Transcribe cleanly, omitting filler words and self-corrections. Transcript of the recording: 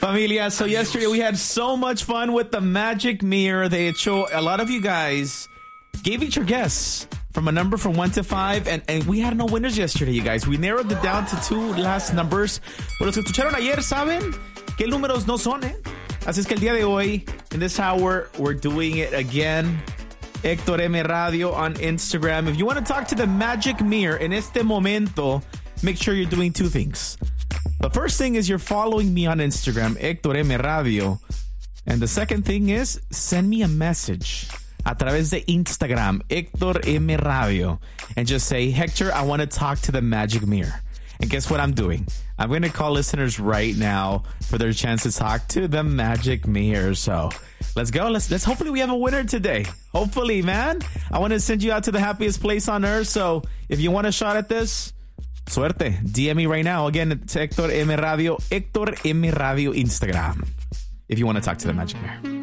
familia. So yesterday we had so much fun with the Magic Mirror. A lot of you guys gave each your guess from a number from 1 to 5, and we had no winners yesterday, you guys. We narrowed it down to 2 last numbers. Pero los que escucharon ayer saben qué números no son, ¿eh? Así es que el día de hoy, in this hour, we're doing it again. Héctor M. Radio on Instagram. If you want to talk to the Magic Mirror in este momento, make sure you're doing 2 things. The first thing is you're following me on Instagram, Héctor M. Radio. And the second thing is send me a message a través de Instagram, Héctor M. Radio. And just say, Hector, I want to talk to the Magic Mirror. And guess what I'm doing? I'm going to call listeners right now for their chance to talk to the Magic Mirror. So let's go. Let's hopefully we have a winner today. Hopefully, man. I want to send you out to the happiest place on earth. So if you want a shot at this, suerte. DM me right now. Again, it's Héctor M. Radio. Héctor M. Radio Instagram. If you want to talk to the Magic Mirror.